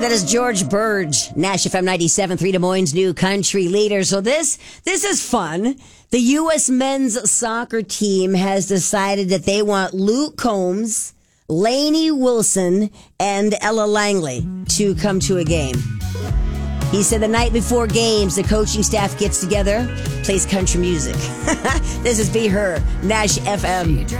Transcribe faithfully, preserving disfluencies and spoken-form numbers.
That is George Burge, Nash F M ninety-seven point three, Des Moines' new country leader. So this, this is fun. The U S men's soccer team has decided that they want Luke Combs, Lainey Wilson, and Ella Langley to come to a game. He said the night before games, the coaching staff gets together, plays country music. This is Be Her, Nash F M.